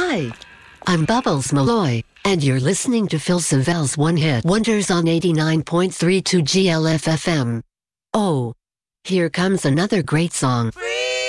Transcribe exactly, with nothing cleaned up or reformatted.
Hi, I'm Bubbles Malloy, and you're listening to Phil Savelle's One Hit Wonders on eighty-nine point three two G L F F M. Oh, here comes another great song.